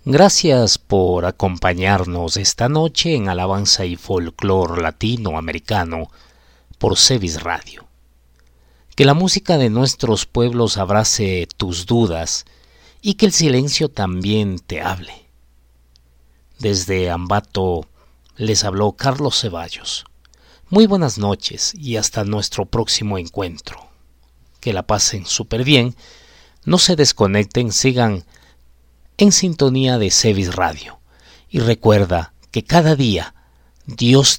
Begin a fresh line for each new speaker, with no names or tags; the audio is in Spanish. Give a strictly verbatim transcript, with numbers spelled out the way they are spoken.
Gracias por acompañarnos esta noche en Alabanza y Folclor Latinoamericano por Cevis Radio. Que la música de nuestros pueblos abrace tus dudas y que el silencio también te hable. Desde Ambato les habló Carlos Ceballos. Muy buenas noches y hasta nuestro próximo encuentro. Que la pasen súper bien, no se desconecten, sigan en sintonía de Cevis Radio. Y recuerda que cada día Dios